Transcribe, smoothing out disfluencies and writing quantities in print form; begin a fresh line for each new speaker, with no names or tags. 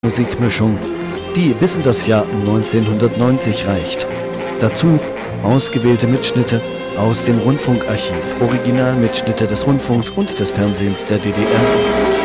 Musikmischung, die bis in das Jahr 1990 reicht. Dazu ausgewählte Mitschnitte aus dem Rundfunkarchiv, Originalmitschnitte des Rundfunks und des Fernsehens der DDR.